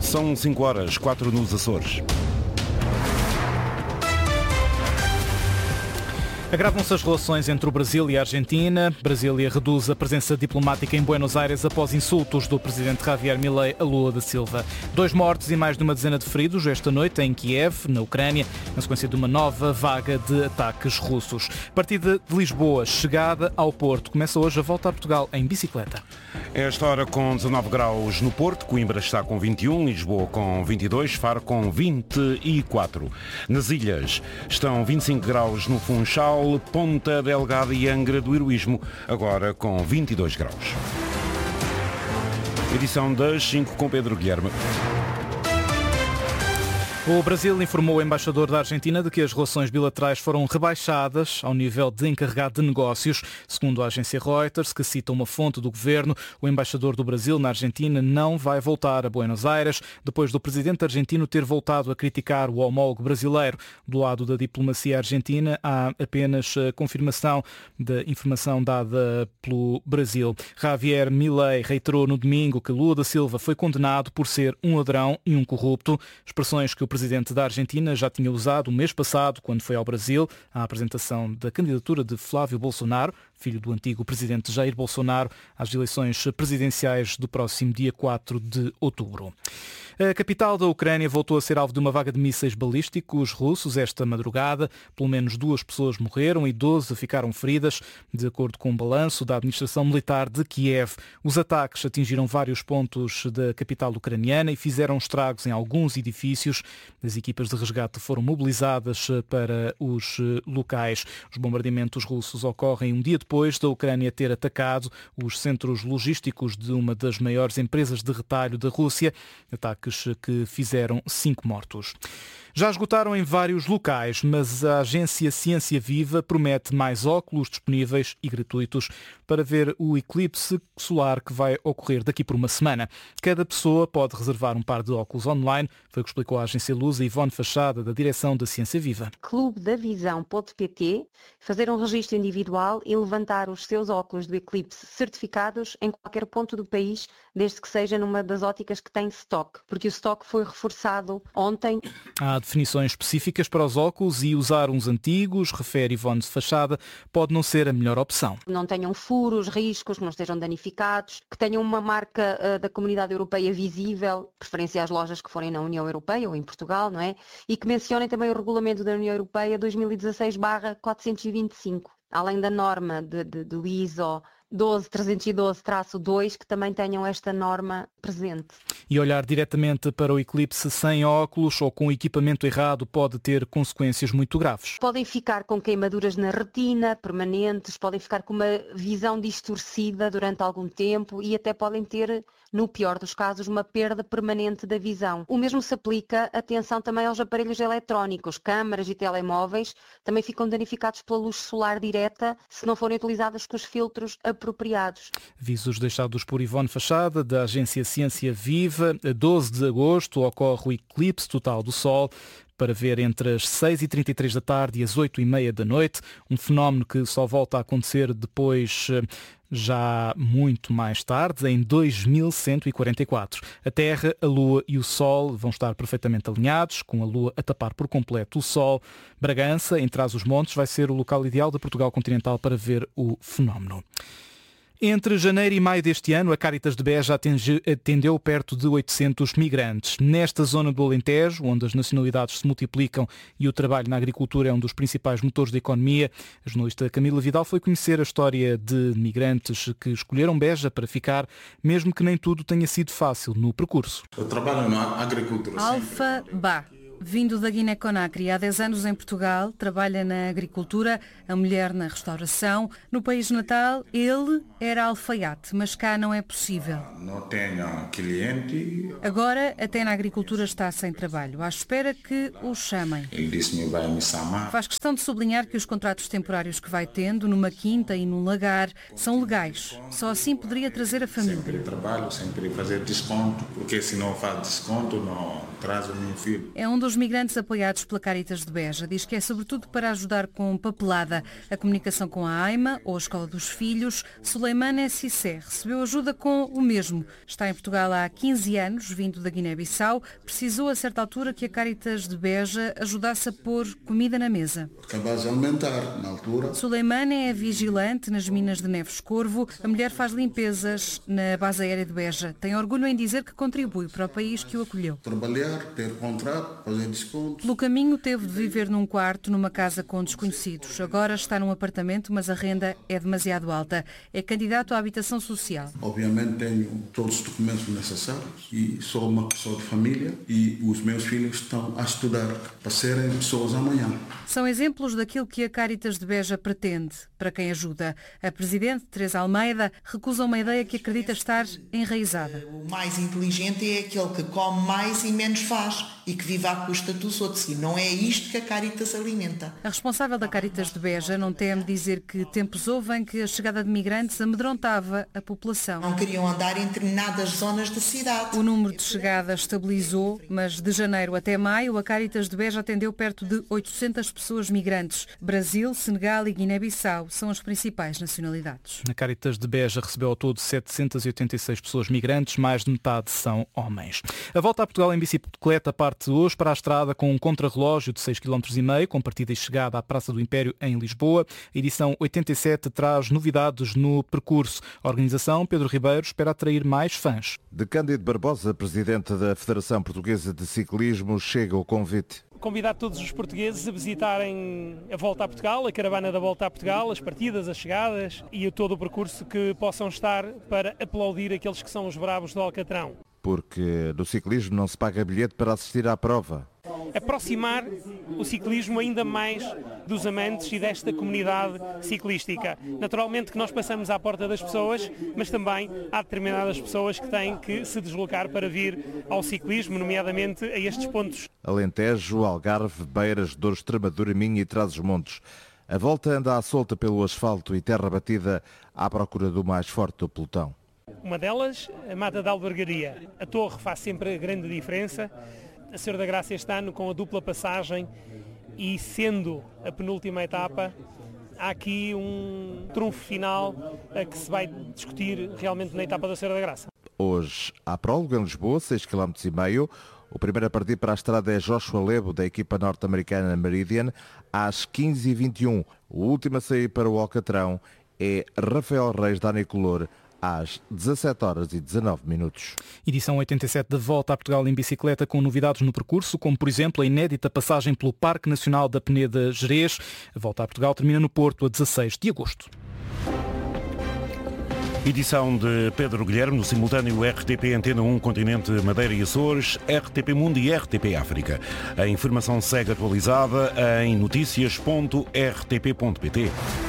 São 5 horas, 4 nos Açores. Agravam-se as relações entre o Brasil e a Argentina. Brasília reduz a presença diplomática em Buenos Aires após insultos do presidente Javier Milei a Lula da Silva. 2 mortos e mais de uma dezena de feridos esta noite em Kiev, na Ucrânia, na sequência de uma nova vaga de ataques russos. Partida de Lisboa, chegada ao Porto. Começa hoje a volta a Portugal em bicicleta. Esta hora com 19 graus no Porto, Coimbra está com 21, Lisboa com 22, Faro com 24. Nas ilhas estão 25 graus no Funchal, Ponta Delgada e Angra do Heroísmo, agora com 22 graus. Edição das 5 com Pedro Guilherme. O Brasil informou o embaixador da Argentina de que as relações bilaterais foram rebaixadas ao nível de encarregado de negócios. Segundo a agência Reuters, que cita uma fonte do governo, o embaixador do Brasil na Argentina não vai voltar a Buenos Aires, depois do presidente argentino ter voltado a criticar o homólogo brasileiro. Do lado da diplomacia argentina, há apenas a confirmação da informação dada pelo Brasil. Javier Milei reiterou no domingo que Lula da Silva foi condenado por ser um ladrão e um corrupto, expressões que o presidente da Argentina já tinha usado o mês passado, quando foi ao Brasil, à apresentação da candidatura de Flávio Bolsonaro, filho do antigo presidente Jair Bolsonaro, às eleições presidenciais do próximo dia 4 de outubro. A capital da Ucrânia voltou a ser alvo de uma vaga de mísseis balísticos russos esta madrugada. Pelo menos 2 pessoas morreram e 12 ficaram feridas, de acordo com um balanço da administração militar de Kiev. Os ataques atingiram vários pontos da capital ucraniana e fizeram estragos em alguns edifícios. As equipas de resgate foram mobilizadas para os locais. Os bombardeamentos russos ocorrem um dia depois da Ucrânia ter atacado os centros logísticos de uma das maiores empresas de retalho da Rússia. Ataques que fizeram 5 mortos. Já esgotaram em vários locais, mas a agência Ciência Viva promete mais óculos disponíveis e gratuitos para ver o eclipse solar que vai ocorrer daqui por uma semana. Cada pessoa pode reservar um par de óculos online, foi o que explicou a agência Lusa Ivone Fachada, da direção da Ciência Viva. Clubedavisão.pt, fazer um registro individual e levantar os seus óculos do eclipse certificados em qualquer ponto do país, desde que seja numa das óticas que tem stock, porque o stock foi reforçado ontem. Há definições específicas para os óculos e usar uns antigos, refere Ivone Fachada, pode não ser a melhor opção. Não tenham furos, riscos, que não estejam danificados, que tenham uma marca da Comunidade Europeia visível, preferência às lojas que forem na União Europeia ou em Portugal, não é? E que mencionem também o regulamento da União Europeia 2016/425, além da norma do ISO 12312-2, que também tenham esta norma presente. E olhar diretamente para o eclipse sem óculos ou com o equipamento errado pode ter consequências muito graves. Podem ficar com queimaduras na retina permanentes, podem ficar com uma visão distorcida durante algum tempo e até podem ter, no pior dos casos, uma perda permanente da visão. O mesmo se aplica, atenção, também aos aparelhos eletrónicos, câmaras e telemóveis, também ficam danificados pela luz solar direta se não forem utilizadas com os filtros apropriados. Avisos deixados por Ivone Fachada, da agência Ciência Viva. A 12 de agosto ocorre o eclipse total do Sol, para ver entre as 6h33 da tarde e as 8h30 da noite, um fenómeno que só volta a acontecer depois, já muito mais tarde, em 2144. A Terra, a Lua e o Sol vão estar perfeitamente alinhados, com a Lua a tapar por completo o Sol. Bragança, em Trás-os-Montes, vai ser o local ideal de Portugal continental para ver o fenómeno. Entre janeiro e maio deste ano, a Cáritas de Beja atendeu perto de 800 migrantes. Nesta zona do Alentejo, onde as nacionalidades se multiplicam e o trabalho na agricultura é um dos principais motores da economia, a jornalista Camila Vidal foi conhecer a história de migrantes que escolheram Beja para ficar, mesmo que nem tudo tenha sido fácil no percurso. Eu trabalho na agricultura. Alfa Ba. Vindo da Guiné-Conakry, há 10 anos em Portugal, trabalha na agricultura, a mulher na restauração. No país natal, ele era alfaiate, mas cá não é possível. Não tenho cliente. Agora, até na agricultura está sem trabalho, à espera que o chamem. Ele disse-me vai me chamar. Faz questão de sublinhar que os contratos temporários que vai tendo, numa quinta e num lagar, são legais. Só assim poderia trazer a família. Sempre trabalho, sempre fazer desconto, porque se não faz desconto, não traz o meu filho. É um dos dos migrantes apoiados pela Cáritas de Beja. Diz que é sobretudo para ajudar com papelada, a comunicação com a AIMA ou a Escola dos Filhos. Suleimane Cissé recebeu ajuda com o mesmo. Está em Portugal há 15 anos, vindo da Guiné-Bissau. Precisou a certa altura que a Cáritas de Beja ajudasse a pôr comida na mesa. Capaz de alimentar, na altura. Suleimane é vigilante nas minas de Neves Corvo. A mulher faz limpezas na base aérea de Beja. Tem orgulho em dizer que contribui para o país que o acolheu. Trabalhar, ter contrato, fazer descontos. Pelo caminho teve de viver num quarto numa casa com desconhecidos. Agora está num apartamento, mas a renda é demasiado alta. É candidato à habitação social. Obviamente tenho todos os documentos necessários e sou uma pessoa de família e os meus filhos estão a estudar para serem pessoas amanhã. São exemplos daquilo que a Cáritas de Beja pretende para quem ajuda. A Presidente, Teresa Almeida, recusa uma ideia que acredita estar enraizada. O mais inteligente é aquele que come mais e menos faz e que vive à custa dos outros. E não é isto que a Cáritas alimenta. A responsável da Cáritas de Beja não teme dizer que tempos houve em que a chegada de migrantes amedrontava a população. Não queriam andar em determinadas zonas da cidade. O número de chegadas estabilizou, mas de janeiro até maio a Cáritas de Beja atendeu perto de 800 pessoas migrantes. Brasil, Senegal e Guiné-Bissau são as principais nacionalidades. A Cáritas de Beja recebeu ao todo 786 pessoas migrantes, mais de metade são homens. A volta a Portugal em bicicleta parte hoje para a estrada com um contrarrelógio de 6,5 km, com partida e chegada à Praça do Império em Lisboa. A edição 87 traz novidades no percurso. A organização, Pedro Ribeiro, espera atrair mais fãs. De Cândido Barbosa, presidente da Federação Portuguesa de Ciclismo, chega o convite. Convidar todos os portugueses a visitarem a Volta a Portugal, a caravana da Volta a Portugal, as partidas, as chegadas e todo o percurso que possam estar para aplaudir aqueles que são os bravos do Alcatrão. Porque no ciclismo não se paga bilhete para assistir à prova. Aproximar o ciclismo ainda mais dos amantes e desta comunidade ciclística. Naturalmente que nós passamos à porta das pessoas, mas também há determinadas pessoas que têm que se deslocar para vir ao ciclismo, nomeadamente a estes pontos. Alentejo, Algarve, Beiras, Douro, Extremadura, Minho e Trás-os-Montes. A volta anda à solta pelo asfalto e terra batida à procura do mais forte do pelotão. Uma delas, a Mata da Albergaria. A Torre faz sempre a grande diferença. A Senhora da Graça este ano com a dupla passagem e sendo a penúltima etapa, há aqui um trunfo final a que se vai discutir realmente na etapa da Senhora da Graça. Hoje há prólogo em Lisboa, 6,5 km. O primeiro a partir para a estrada é Joshua Lebo, da equipa norte-americana Meridian, às 15h21. O último a sair para o Alcatrão é Rafael Reis da Anicolor, às 17h19. Edição 87 de Volta a Portugal em bicicleta com novidades no percurso, como por exemplo a inédita passagem pelo Parque Nacional da Peneda Gerês. A Volta a Portugal termina no Porto a 16 de agosto. Edição de Pedro Guilherme, no simultâneo RTP Antena 1 Continente Madeira e Açores, RTP Mundo e RTP África. A informação segue atualizada em noticias.rtp.pt.